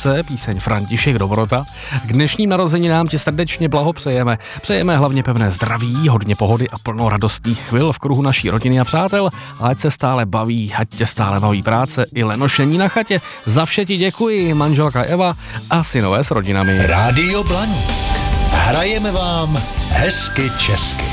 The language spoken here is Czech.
Lásce, píseň František Dobrota. K dnešním narozeninám ti srdečně blahopřejeme. Přejeme hlavně pevné zdraví, hodně pohody a plno radostných chvil v kruhu naší rodiny a přátel. Ať se stále baví, ať tě stále baví práce i lenošení na chatě. Za vše ti děkuji, manželka Eva a synové s rodinami. Rádio Blaník. Hrajeme vám hezky česky.